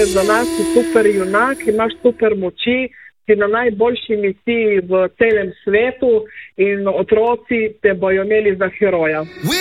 za nas si super junak, imaš super moči, si na najboljši misiji v celem svetu in otroci te bojo imeli za heroja.